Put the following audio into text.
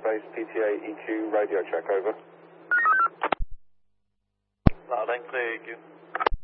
Base PTA EQ radio check, over. Loud and clear, EQ.